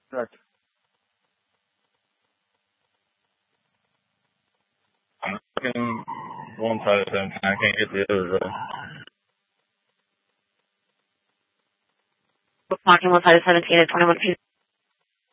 Correct. I'm looking one side at a time. I can't get the other though. Walking one side of 17 at 21 feet.